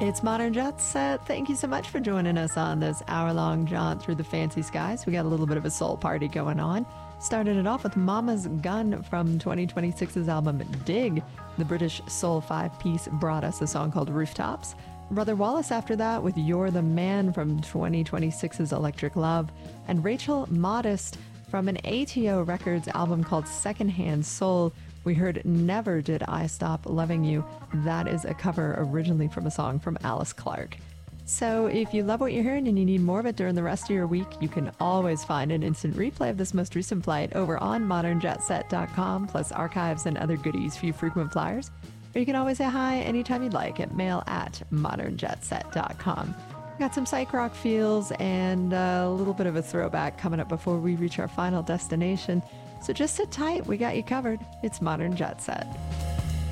It's Modern Jet Set. Thank you so much for joining us on this hour-long jaunt through the fancy skies. We got a little bit of a soul party going on. Started it off with Mama's Gun from 2026's album Dig. The British soul five-piece brought us a song called Rooftops. Brother Wallace after that with You're the Man from 2026's Electric Love. And Rachel Modest from an ATO Records album called Secondhand Soul. We heard Never Did I Stop Loving You. That is a cover originally from a song from Alice Clark. So if you love what you're hearing and you need more of it during the rest of your week, you can always find an instant replay of this most recent flight over on modernjetset.com, plus archives and other goodies for you frequent flyers. Or you can always say hi anytime you'd like at mail@modernjetset.com. Got some psych rock feels and a little bit of a throwback coming up before we reach our final destination. So just sit tight, we got you covered. It's Modern Jet Set.